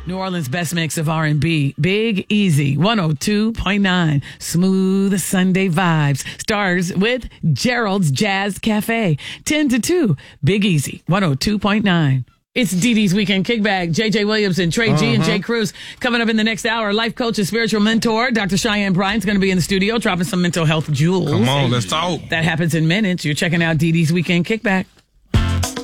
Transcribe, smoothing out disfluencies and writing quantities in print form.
New Orleans' best mix of R&B. Big Easy, 102.9. Smooth Sunday vibes. Stars with Gerald's Jazz Cafe. 10 to 2. Big Easy, 102.9. It's Dee Dee's Weekend Kickback. J.J. Williams and Trey G and Jay Cruz. Coming up in the next hour, life coach and spiritual mentor, Dr. Cheyenne Bryant's going to be in the studio dropping some mental health jewels. Come on, let's talk. That happens in minutes. You're checking out Dee Dee's Weekend Kickback.